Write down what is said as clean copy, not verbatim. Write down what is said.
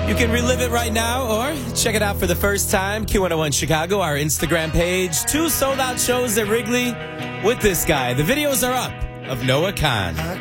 You can relive it right now or check it out for the first time. Q101 Chicago, our Instagram page. 2 sold-out shows at Wrigley with this guy. The videos are up of Noah Khan.